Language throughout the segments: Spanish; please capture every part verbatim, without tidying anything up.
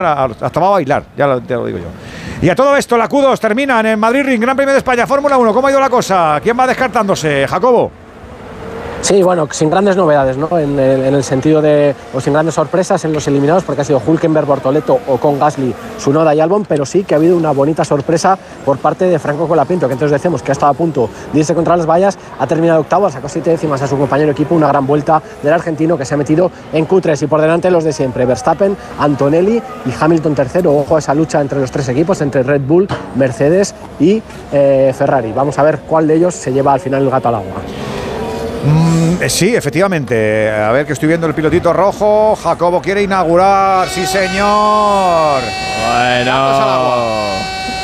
hasta va a bailar, ya lo, te lo digo yo. Y a todo esto, la Q dos termina en el Madrid Ring, Gran Premio de España, Fórmula uno. ¿Cómo ha ido la cosa? ¿Quién va descartándose? Jacobo. Sí, bueno, sin grandes novedades, ¿no? En el, en el sentido de, o sin grandes sorpresas en los eliminados, porque ha sido Hülkenberg, Bortoleto, Ocon, Gasly, Tsunoda y Albon, pero sí que ha habido una bonita sorpresa por parte de Franco Colapinto, que entonces decimos que ha estado a punto de irse contra las vallas, ha terminado octavo, sacó siete décimas a su compañero de equipo, una gran vuelta del argentino que se ha metido en Q tres y por delante los de siempre, Verstappen, Antonelli y Hamilton tercero. Ojo a esa lucha entre los tres equipos, entre Red Bull, Mercedes y eh, Ferrari. Vamos a ver cuál de ellos se lleva al final el gato al agua. Mm, sí, efectivamente. A ver, que estoy viendo el pilotito rojo. Jacobo quiere inaugurar. ¡Sí, señor! Bueno.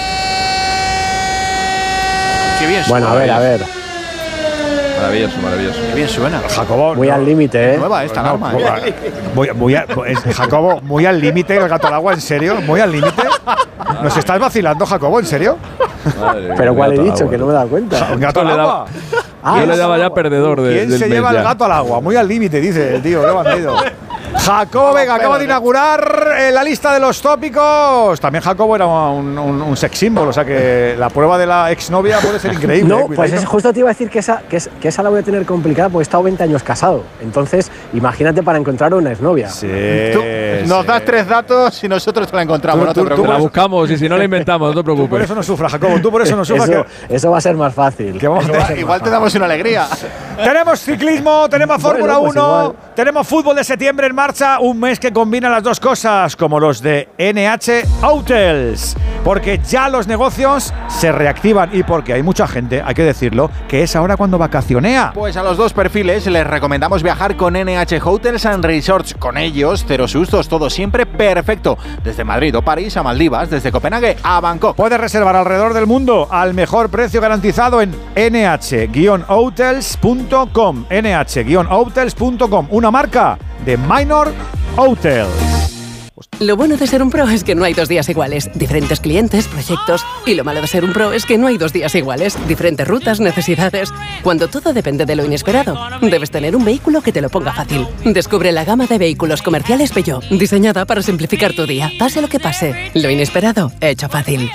Qué bien suena. Bueno, a ver, a ver. Maravilloso, maravilloso. Qué bien suena. Jacobo. Muy no, al límite, ¿eh? Nueva esta no, alarma, no, ¿eh? Muy, muy, muy, Jacobo, muy al límite el gato al agua, ¿en serio? ¿Muy al límite? ¿Nos estás vacilando, Jacobo? ¿En serio? Madre Pero ¿cuál he dicho? Que no me he dado cuenta. ¿Un gato al agua? Ah, yo le daba ya perdedor de, ¿Quién del se lleva ya? el gato al agua? Muy al límite, dice el tío, qué bandido. Jacobo Vega acaba de inaugurar eh, la lista de los tópicos. También Jacobo era un, un, un sex symbol, o sea que la prueba de la exnovia puede ser increíble. No, eh, pues es, justo te iba a decir que esa, que, es, que esa la voy a tener complicada porque he estado veinte años casado. Entonces, imagínate para encontrar una exnovia. Sí, Tú nos sí. das tres datos y nosotros te la encontramos, Tú- no te tú- tú preocupes. La buscamos y si no la inventamos, no te Tú por preocupes. eso no sufras, Jacobo, tú por eso no sufras. Eso, que, eso va a ser más fácil. que vamos a Igual, igual te damos una alegría. Tenemos ciclismo, tenemos Fórmula Bueno, pues uno, igual. tenemos fútbol de septiembre en marcha, un mes que combina las dos cosas, como los de N H Hotels, porque ya los negocios se reactivan y porque hay mucha gente, hay que decirlo, que es ahora cuando vacacionea. Pues a los dos perfiles les recomendamos viajar con N H Hotels and Resorts. Con ellos, cero sustos, todo siempre perfecto. Desde Madrid o París a Maldivas, desde Copenhague a Bangkok. Puedes reservar alrededor del mundo al mejor precio garantizado en N H hotels punto com. N H hotels punto com, una marca de Minor Hotels. Lo bueno de ser un pro es que no hay dos días iguales. Diferentes clientes, proyectos. Y lo malo de ser un pro es que no hay dos días iguales. Diferentes rutas, necesidades. Cuando todo depende de lo inesperado, debes tener un vehículo que te lo ponga fácil. Descubre la gama de vehículos comerciales Peugeot, diseñada para simplificar tu día. Pase lo que pase, lo inesperado, hecho fácil.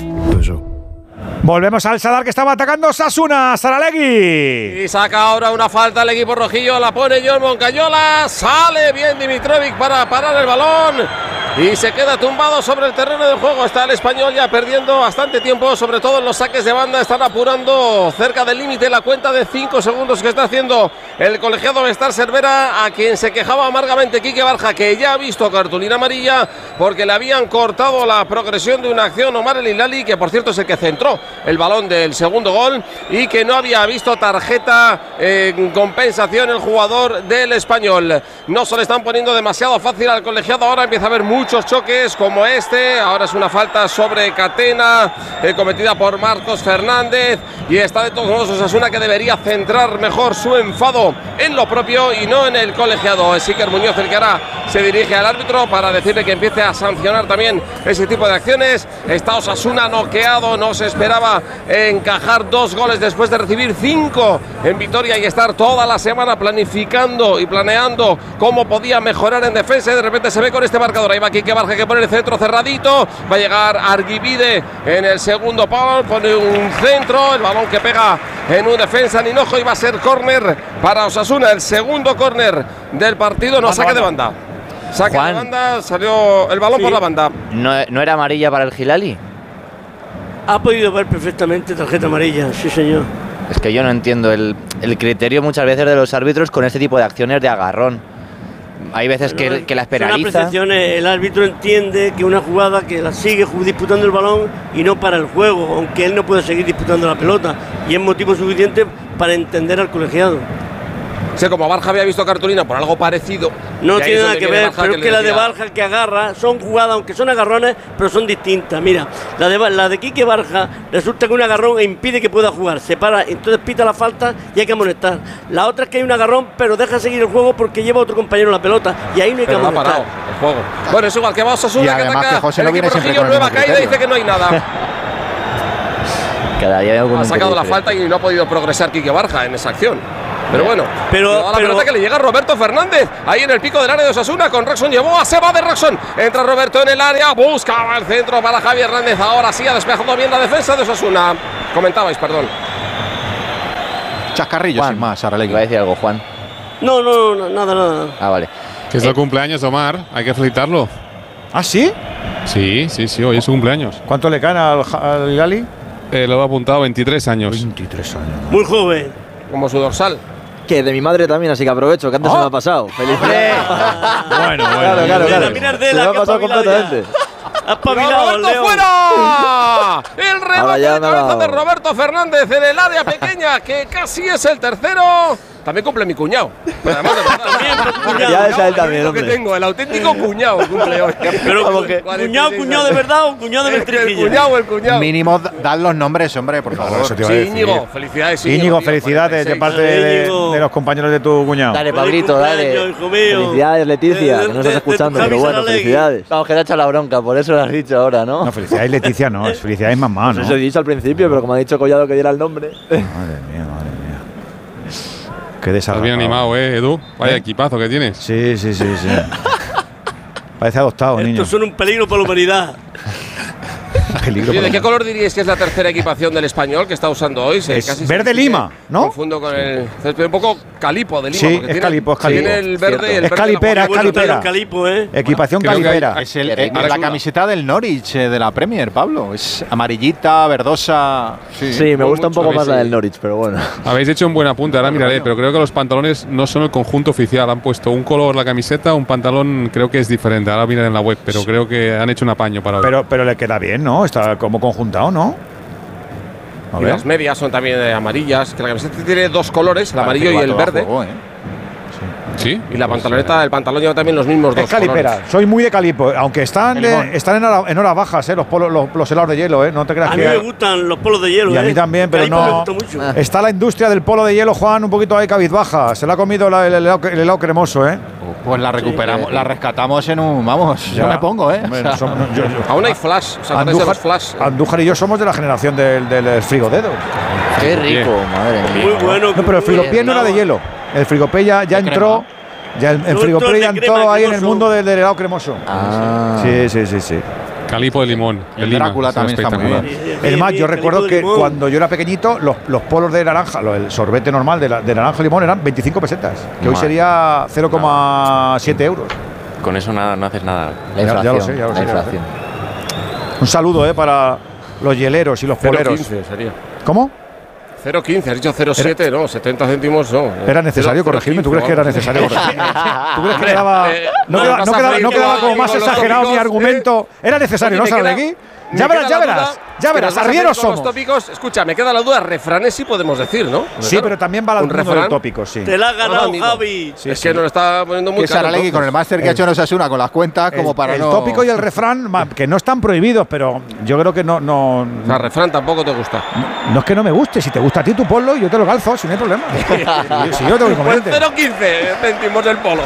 Volvemos al Sadar que estaba atacando Sasuna, Saralegui. Y saca ahora una falta el equipo rojillo, la pone John Moncayola, sale bien Dimitrovic para parar el balón y se queda tumbado sobre el terreno del juego. Está el español ya perdiendo bastante tiempo, sobre todo en los saques de banda. Están apurando cerca del límite la cuenta de cinco segundos que está haciendo el colegiado Bestar Cervera, a quien se quejaba amargamente Quique Barja, que ya ha visto cartulina amarilla porque le habían cortado la progresión de una acción Omar El Hilali, que por cierto es el que centró el balón del segundo gol, y que no había visto tarjeta en compensación el jugador del español. No se le están poniendo demasiado fácil al colegiado. Ahora empieza a haber muchos choques como este. Ahora es una falta sobre Catena eh, cometida por Marcos Fernández, y está de todos modos Osasuna, que debería centrar mejor su enfado en lo propio y no en el colegiado. Es Iker Muñoz el que ahora se dirige al árbitro para decirle que empiece a sancionar también ese tipo de acciones. Está Osasuna noqueado, no se esperaba encajar dos goles después de recibir cinco en Vitoria y estar toda la semana planificando y planeando cómo podía mejorar en defensa, y de repente se ve con este marcador. Ahí va Quique Barja, que pone el centro cerradito, va a llegar Arguibide en el segundo palo, pone un centro, el balón que pega en un defensa Ninojo, y va a ser córner para Osasuna, el segundo córner del partido. No, saque de banda. Saque Juan. de banda, salió el balón Sí. por la banda. ¿No, ¿No era amarilla para el Hilali? Ha podido ver perfectamente tarjeta amarilla, sí señor. Es que yo no entiendo el, el criterio muchas veces de los árbitros con este tipo de acciones de agarrón. Hay veces que, No, que las son penaliza. apreciaciones. El árbitro entiende que una jugada que la sigue disputando el balón y no para el juego, aunque él no puede seguir disputando la pelota, y es motivo suficiente para entender al colegiado. Sé, como Barja había visto cartulina por algo parecido. No y ahí tiene es nada donde que viene ver, Barja, pero que es que le la de decía, Barja que agarra son jugadas, aunque son agarrones, pero son distintas. Mira, la de, Ba- la de Quique Barja resulta que un agarrón impide que pueda jugar, se para, entonces pita la falta y hay que amonestar. La otra es que hay un agarrón, pero deja seguir el juego porque lleva otro compañero la pelota, y ahí no hay pero que no ha amonestar. parado el juego. Bueno, es igual que va Osasuna, Y que además ataca que José el no viene equipo siempre rojillo, con el nueva mismo caída, criterio. dice que no hay nada. Cada día hay algún Ha sacado la diferente. falta y no ha podido progresar Quique Barja en esa acción. Pero bueno, pero, la pero pelota que le llega a Roberto Fernández. Ahí en el pico del área de Osasuna con Roxon. Llevó a Seba de Roxon. Entra Roberto en el área. Buscaba el centro para Javi Hernández. Ahora sí ha despejado bien la defensa de Osasuna. Comentabais, perdón. Chascarrillo, Juan, sin más, Saralegui. Iba a decir algo, Juan. No, no, no, nada, nada. Ah, vale. Que es el cumpleaños de Omar, hay que felicitarlo. ¿Ah, sí? Sí, sí, sí, hoy es su cumpleaños. ¿Cuánto le caen al, al Gali? Eh, lo he apuntado, veintitrés años. veintitrés años. Muy joven. Como su dorsal. Que de mi madre también, así que aprovecho, que antes ¿Oh? se me ha pasado. ¡Felicidades! Bueno, bueno. Claro, claro, claro. Mira, Se me ha pasado completamente. Ha espabilado, ¡Roberto Leo. fuera! El Ahora remate ya de me ha cabeza dado. de Roberto Fernández en el área pequeña, que casi es el tercero. También cumple mi cuñado. Además de verdad. También, Ya es a él también, que hombre. tengo, el auténtico cuñado cumple hoy. Pero Vamos que- cuñado, cuñado de verdad o cuñado de El mentrijilla. cuñado, el cuñado. Mínimo, d- dad los nombres, hombre, por favor. Eso te iba a Sí, decir. Íñigo, felicidades. Íñigo, tío, felicidades de cuarenta y seis. parte de, Íñigo. de los compañeros de tu cuñado. Dale, Feliz Pablito, dale. cumpleaños, hijo mío. Felicidades, Leticia, De- que no de- estás de escuchando, tu pero Javi bueno, Saralegui. felicidades. Vamos, que te ha hecho la bronca, por eso lo has dicho ahora, ¿no? No, felicidades Leticia, no, es felicidades mamá, ¿no? Eso he dicho al principio, pero como ha dicho Collado que diera el nombre. Madre mía, madre mía. Qué Estás desarrollado. bien animado, ¿eh, Edu? Vaya ¿Eh? equipazo que tienes. Sí, sí, sí, sí. Parece adoptado, niño. Estos son un peligro para la humanidad. Peligro Oye, ¿de para- qué color diríais que es la tercera equipación del español que está usando hoy? Se- Es casi verde se- lima, ¿no? Confundo con el césped, un poco calipo de lima. Sí, porque es tiene- calipo, es calipo. Tiene el verde y el Es verde calipera, la es Bueno, está calipera. el calipo, ¿eh? Equipación Creo que hay- calipera. Es, el, Qué eh, rico. es la Ahora camiseta del Norwich eh, de la Premier, Pablo. Es amarillita, verdosa. Sí, Sí, me gusta un mucho, poco más sí. la del Norwich, pero bueno. Habéis hecho un buen apunte, ahora miraré, pero creo que los pantalones no son el conjunto oficial. Han puesto un color la camiseta, un pantalón creo que es diferente. Ahora miraré en la web, pero creo que han hecho un apaño para hoy. Pero, pero le queda bien, ¿no? Está como conjuntado, ¿no? A Y ver. las medias son también eh, amarillas, que la camiseta tiene dos colores, el amarillo y el verde. ¿Sí? Y la pantaloneta, el pantalón lleva también los mismos dos Es calipera, colores. soy muy de calipo, aunque están, El de- limón. están en, hora- en horas bajas, ¿eh? Los, polos, los, los helados de hielo, ¿eh? No te creas A mí que. me gustan los polos de hielo. Y a ¿eh? mí también, pero Calipo no- me gusta mucho. Está la industria del polo de hielo, Juan, un poquito ahí cabizbaja. Se le ha comido la- el, helado, el helado cremoso, ¿eh? Pues la recuperamos, la rescatamos en un. Vamos, yo me pongo, ¿eh? Hombre, O sea, somos- no, yo- yo- Aún hay flash, o sea, atrás de Andújar, los flash. Andújar y yo somos de la generación del, del frigodedo. Qué rico, madre mía. Muy bueno. No, pero el frigopié no era de Nada. hielo. El frigopié ya, ya De entró. Ya el, el No frigopié entró el ya de entró crema ahí en el cremoso. mundo del, del helado cremoso. Ah. Sí, sí, sí, sí. Calipo de limón. de El Lima, Drácula es también está muy espectacular. bien. Es más, yo Calipo recuerdo de que limón. cuando yo era pequeñito, los, los polos de naranja, lo- el sorbete normal de, la- de naranja y limón eran veinticinco pesetas, que hoy Madre. sería cero coma siete euros. Con eso nada, no haces nada. La Ya- ya inflación. lo sé, ya lo la sé, ya lo sé. inflación. Un saludo eh, para los hieleros y los cero poleros. quince sería. ¿Cómo? cero quince, has dicho cero siete, no, setenta céntimos no. ¿Era necesario Cero- corregirme? ¿Tú crees que era necesario corregirme? ¿Tú crees que quedaba, eh, no, no, quedaba, vas no a quedaba- freír no que quedaba va como ahí más con los exagerado mi tópicos, argumento? ¿Era necesario, Oye, no, me queda- Saralegui? me Ya queda verás, la ya verás. duda, Ya que verás, nos vas a arrieros hacer con los somos. tópicos. Escucha, me queda la duda, refranes sí podemos decir, ¿no? Sí, pero también va al un mundo refrán. del tópico, sí. Te la has ganado, amigo. Javi. Sí, es sí. que nos lo está poniendo muy Que caro. Saralegui con el máster que ha hecho en Osasuna con las cuentas, como el, para el no. tópico y el refrán, ma- que no están prohibidos, pero yo creo que no, no, O sea, refrán tampoco te gusta. no es que no me guste. Si te gusta a ti, tú ponlo y yo te lo calzo, si no hay problema. Si- si yo tengo Pues inconveniente. cero quince céntimos del polo.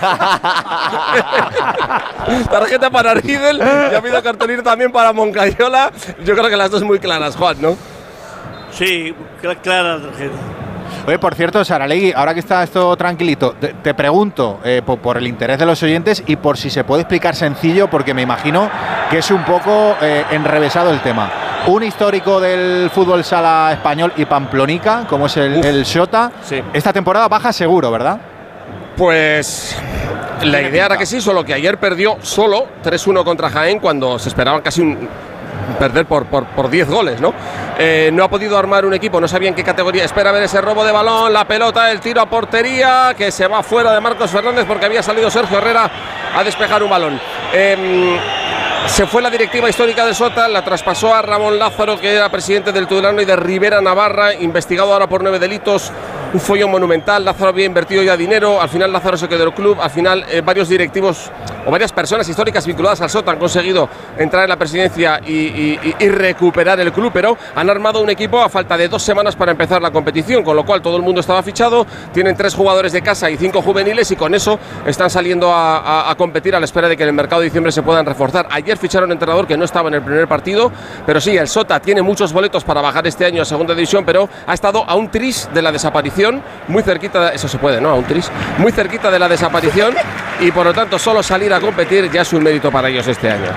Tarjeta para Riedel y ha habido cartulina también para Moncayola. Yo creo que las dos muy claras, Juan, ¿no? Sí, cl- clara la tarjeta. Oye, por cierto, Saralegui, ahora que está esto tranquilito, te, te pregunto eh, por, por el interés de los oyentes y por si se puede explicar sencillo, porque me imagino que es un poco eh, enrevesado el tema. Un histórico del fútbol sala español y pamplonica, como es el, Uf. el Xota, Sí. esta temporada baja seguro, ¿verdad? Pues la idea era que sí, solo que ayer perdió solo tres uno contra Jaén cuando se esperaban casi un perder por, por, por diez goles, ¿no? Eh, no ha podido armar un equipo, no sabía en qué categoría. Espera ver ese robo de balón, la pelota, el tiro a portería, que se va fuera de Marcos Fernández porque había salido Sergio Herrera a despejar un balón. Eh, Se fue la directiva histórica de Sota, la traspasó a Ramón Lázaro, que era presidente del Tudelano y de Rivera Navarra, investigado ahora por nueve delitos, un follón monumental. Lázaro había invertido ya dinero, al final Lázaro se quedó en el club, al final eh, varios directivos o varias personas históricas vinculadas al Sota han conseguido entrar en la presidencia y, y, y recuperar el club, pero han armado un equipo a falta de dos semanas para empezar la competición, con lo cual todo el mundo estaba fichado, tienen tres jugadores de casa y cinco juveniles y con eso están saliendo a, a, a competir a la espera de que en el mercado de diciembre se puedan reforzar. Ayer ficharon un entrenador que no estaba en el primer partido, pero sí, el Sota tiene muchos boletos para bajar este año a segunda división, pero ha estado a un tris de la desaparición desaparición, muy cerquita, de, eso se puede, ¿no? A un tris, muy cerquita de la desaparición y por lo tanto solo salir a competir ya es un mérito para ellos este año.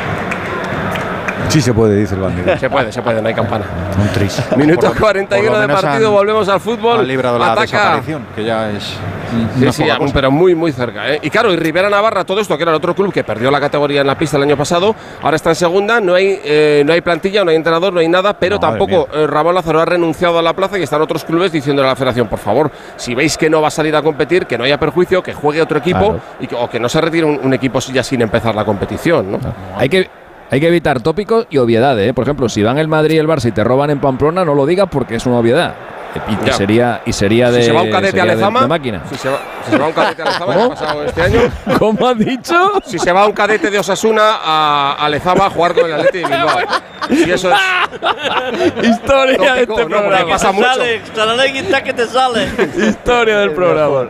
Sí se puede, dice el bandido. Se puede, se puede, no hay campana. Un tris. Minuto cuarenta y uno de partido, han, volvemos al fútbol. Han librado la Ataca. desaparición, que ya es... Sí, sí, aún, pero muy, muy cerca, ¿eh? Y claro, y Rivera Navarra, todo esto, que era el otro club que perdió la categoría en la pista el año pasado, ahora está en segunda, no hay, eh, no hay plantilla, no hay entrenador, no hay nada, pero no, tampoco eh, Ramón Lázaro ha renunciado a la plaza y están otros clubes diciéndole a la federación, por favor, si veis que no va a salir a competir, que no haya perjuicio, que juegue otro equipo, claro. y que, o que no se retire un, un equipo ya sin empezar la competición, ¿no? Claro. Hay que... Hay que evitar tópicos y obviedades, ¿eh? Por ejemplo, si van el Madrid y el Barça y te roban en Pamplona, no lo digas porque es una obviedad. Y, y sería, y sería de, si se va un cadete a Lezama, de, de máquina. Si se, va, si se va un cadete a Lezama, ¿qué ha pasado este año? ¿Cómo has dicho? Si se va un cadete de Osasuna a, a Lezama a jugar con el Atleti de Bilbao. Y eso es... Historia de este no, programa. Pasa mucho. Sale, que te sale. Historia del programa.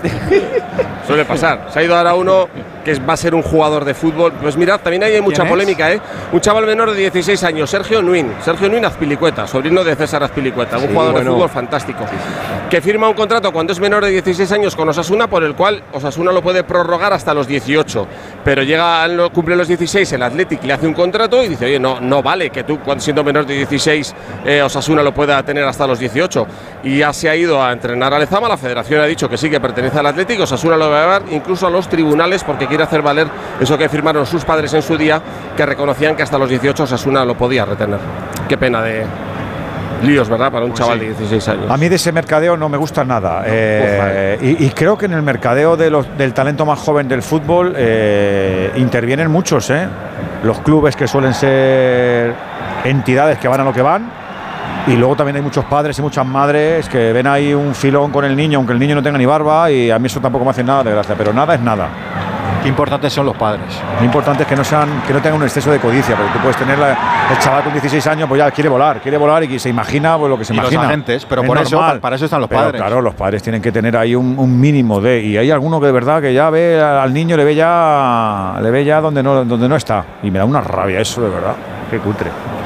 Suele pasar. Se ha ido ahora uno que va a ser un jugador de fútbol. Pues mirad, también hay mucha polémica, ¿eh? Un chaval menor de dieciséis años, Sergio Nuin. Sergio Nuin Azpilicueta, sobrino de César Azpilicueta, un sí, jugador bueno. de fútbol fantástico. Que firma un contrato cuando es menor de dieciséis años con Osasuna, por el cual Osasuna lo puede prorrogar hasta los dieciocho. Pero llega, cumple los dieciséis, el Athletic le hace un contrato y dice, oye, no, no vale que tú, siendo menor de dieciséis, eh, Osasuna lo pueda tener hasta los dieciocho. Y ya se ha ido a entrenar a Lezama, la federación ha dicho que sí, que pertenece al Athletic, Osasuna lo va a llevar incluso a los tribunales porque quiere hacer valer eso que firmaron sus padres en su día, que reconocían que hasta los dieciocho Osasuna lo podía retener. Qué pena de líos, ¿verdad? Para un pues chaval sí. de dieciséis años. A mí de ese mercadeo no me gusta nada. Eh, y, y creo que en el mercadeo de los, del talento más joven del fútbol eh, intervienen muchos, ¿eh? Los clubes que suelen ser entidades que van a lo que van. Y luego también hay muchos padres y muchas madres que ven ahí un filón con el niño, aunque el niño no tenga ni barba, y a mí eso tampoco me hace nada de gracia, pero nada es nada. Qué importantes son los padres. Lo importante es que no sean, que no tengan un exceso de codicia, porque tú puedes tener la, el chaval con dieciséis años, pues ya quiere volar, quiere volar y se imagina pues, lo que se y imagina. Los agentes, pero por eso, para eso están los pero, padres. Claro, los padres tienen que tener ahí un, un mínimo de, y hay alguno que de verdad que ya ve al niño, le ve ya, le ve ya donde no, donde no está, y me da una rabia eso de verdad, qué cutre.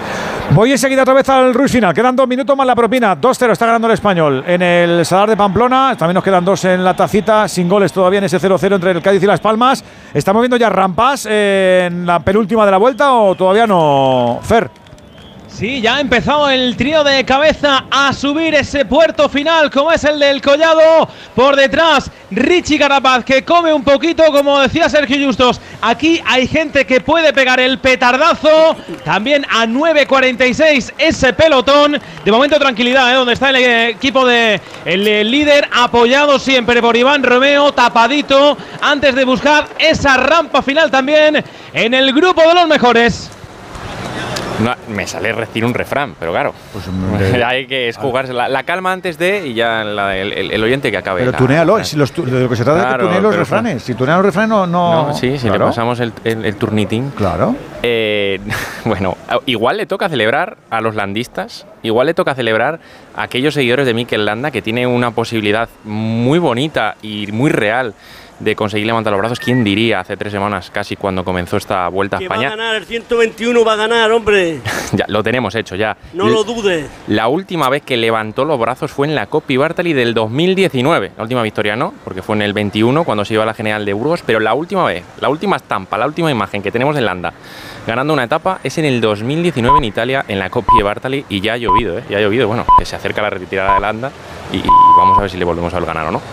Voy enseguida otra vez al rush final. Quedan dos minutos más la propina. dos cero está ganando el Español en el Sadar de Pamplona. También nos quedan dos en la tacita. Sin goles todavía en ese cero cero entre el Cádiz y Las Palmas. ¿Estamos viendo ya rampas en la penúltima de la vuelta o todavía no, Fer? Sí, ya ha empezado el trío de cabeza a subir ese puerto final, como es el del Collado. Por detrás, Richie Carapaz, que come un poquito, como decía Sergio Justos. Aquí hay gente que puede pegar el petardazo. También a nueve cuarenta y seis ese pelotón. De momento tranquilidad, ¿eh? Donde está el equipo de el líder, apoyado siempre por Iván Romeo, tapadito, antes de buscar esa rampa final también en el grupo de los mejores. No, me sale decir un refrán, pero claro, pues, hombre, hay que es jugarse la, la calma antes de y ya la, el, el, el oyente que acabe. Pero la, tunealo, la, si los, de lo que se trata claro, es que tunee los refranes. Si tunean los refranes no… no, no sí, si claro. le pasamos el, el, el turnitín. Claro. Eh, bueno, igual le toca celebrar a los landistas, igual le toca celebrar a aquellos seguidores de Mikel Landa que tiene una posibilidad muy bonita y muy real de conseguir levantar los brazos. ¿Quién diría hace tres semanas casi cuando comenzó esta Vuelta a España? Va a ganar, el ciento veintiuno va a ganar, hombre. Ya, lo tenemos hecho ya. No lo dudes. La última vez que levantó los brazos fue en la Coppi Bartali del dos mil diecinueve. La última victoria no, porque fue en el veintiuno cuando se iba a la General de Burgos, pero la última vez, la última estampa, la última imagen que tenemos de Landa ganando una etapa es en el dos mil diecinueve en Italia, en la Coppi Bartali, y ya ha llovido, ¿eh? Ya ha llovido, bueno, que se acerca la retirada de Landa y, y vamos a ver si le volvemos a ver ganar o no.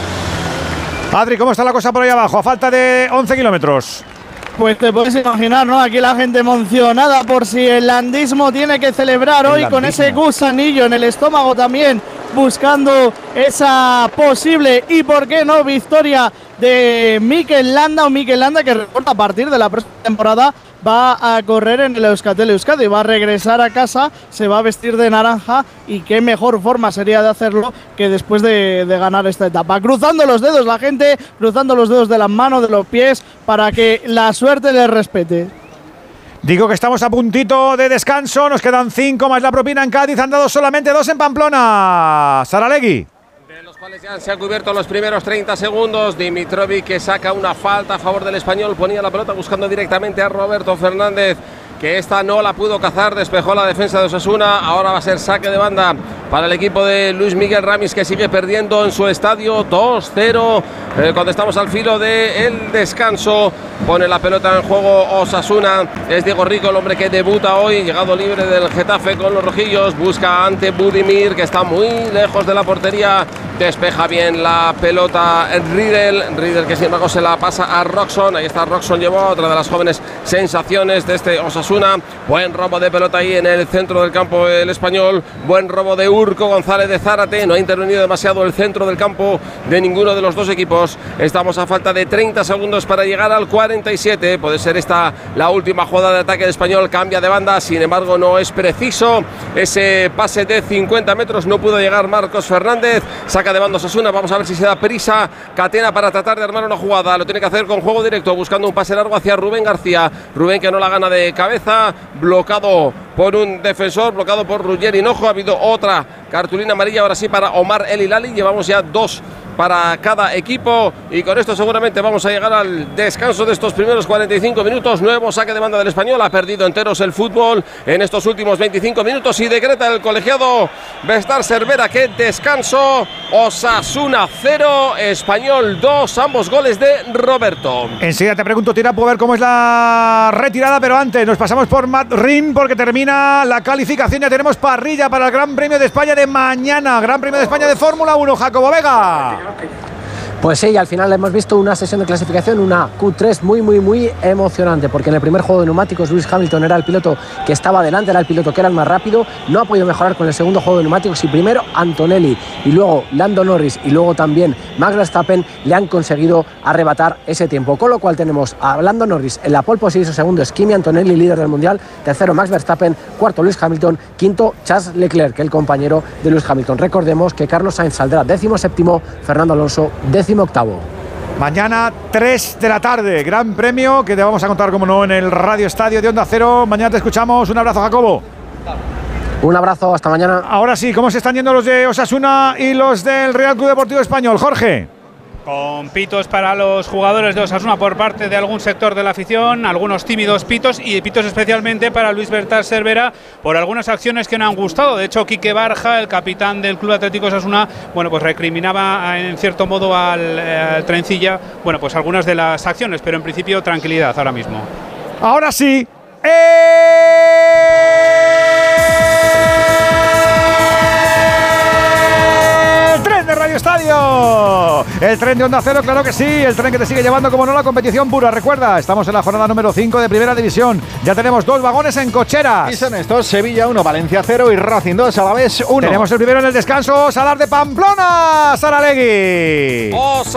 Adri, ¿cómo está la cosa por ahí abajo? A falta de once kilómetros. Pues te puedes imaginar, ¿no? Aquí la gente emocionada por si el landismo tiene que celebrar el hoy landismo. Con ese gusanillo en el estómago también, buscando esa posible y, ¿por qué no?, victoria de Mikel Landa, o Mikel Landa que reporta a partir de la próxima temporada va a correr en el Euskaltel Euskadi, va a regresar a casa, se va a vestir de naranja y qué mejor forma sería de hacerlo que después de, de ganar esta etapa. Cruzando los dedos la gente, cruzando los dedos de las manos, de los pies, para que la suerte les respete. Digo que estamos a puntito de descanso, nos quedan cinco más la propina en Cádiz, han dado solamente dos en Pamplona. Saralegui. Ya se han cubierto los primeros treinta segundos. Dimitrovic que saca una falta a favor del Español, ponía la pelota buscando directamente a Roberto Fernández, que esta no la pudo cazar, despejó la defensa de Osasuna. Ahora va a ser saque de banda para el equipo de Luis Miguel Ramis, que sigue perdiendo en su estadio dos cero. Eh, cuando estamos al filo del descanso, pone la pelota en juego Osasuna. Es Diego Rico el hombre que debuta hoy, llegado libre del Getafe con los rojillos. Busca ante Budimir, que está muy lejos de la portería. Despeja bien la pelota Riedel. Riedel que sin embargo se la pasa a Roxon. Ahí está Roxon, llevó otra de las jóvenes sensaciones de este Osasuna. Buen robo de pelota ahí en el centro del campo el español. Buen robo de Urco González de Zárate. No ha intervenido demasiado el centro del campo de ninguno de los dos equipos. Estamos a falta de treinta segundos para llegar al cuarenta y siete. Puede ser esta la última jugada de ataque del español. Cambia de banda, sin embargo no es preciso. Ese pase de cincuenta metros no pudo llegar Marcos Fernández. Saca de banda Osasuna, vamos a ver si se da prisa Catena para tratar de armar una jugada. Lo tiene que hacer con juego directo, buscando un pase largo hacia Rubén García. Rubén que no la gana de cabeza, blocado por un defensor, bloqueado por Ruggeri Hinojo. Ha habido otra cartulina amarilla ahora sí para Omar El Hilali. Llevamos ya dos para cada equipo y con esto seguramente vamos a llegar al descanso de estos primeros cuarenta y cinco minutos. Nuevo saque de banda del español, ha perdido enteros el fútbol en estos últimos veinticinco minutos y decreta el colegiado Bestar Cervera que descanso. Osasuna cero, Español dos, ambos goles de Roberto. Enseguida te pregunto, Tirapo, a ver cómo es la retirada, pero antes nos pasamos por Madrid porque termina la calificación. Ya tenemos parrilla para el Gran Premio de España de mañana, Gran Premio de España de Fórmula uno. Jacobo Vega. Pues sí, al final hemos visto una sesión de clasificación, una Q tres muy, muy, muy emocionante, porque en el primer juego de neumáticos Lewis Hamilton era el piloto que estaba delante, era el piloto que era el más rápido, no ha podido mejorar con el segundo juego de neumáticos y primero Antonelli y luego Lando Norris y luego también Max Verstappen le han conseguido arrebatar ese tiempo, con lo cual tenemos a Lando Norris en la pole position, segundo es Kimi Antonelli, líder del mundial, tercero Max Verstappen, cuarto Lewis Hamilton, quinto Charles Leclerc, el compañero de Lewis Hamilton. Recordemos que Carlos Sainz saldrá décimo séptimo, Fernando Alonso décimo octavo. Mañana tres de la tarde, Gran Premio que te vamos a contar como no en el Radio Estadio de Onda Cero. Mañana te escuchamos. Un abrazo, Jacobo. Un abrazo, hasta mañana. Ahora sí, ¿cómo se están yendo los de Osasuna y los del Real Club Deportivo Español? Jorge. Con pitos para los jugadores de Osasuna por parte de algún sector de la afición, algunos tímidos pitos y pitos especialmente para Luis Bertar Cervera por algunas acciones que no han gustado. De hecho, Quique Barja, el capitán del Club Atlético Osasuna, bueno, pues recriminaba en cierto modo al, al Trencilla, bueno, pues algunas de las acciones, pero en principio tranquilidad ahora mismo. Ahora sí. ¡Eh! De Radio Estadio, el tren de Onda Cero, claro que sí, el tren que te sigue llevando como no la competición pura. Recuerda, estamos en la jornada número cinco de Primera División, ya tenemos dos vagones en cocheras. Y son estos, Sevilla uno, Valencia cero y Racing dos, Alavés uno. Tenemos el primero en el descanso, Salar de Pamplona, Saralegui.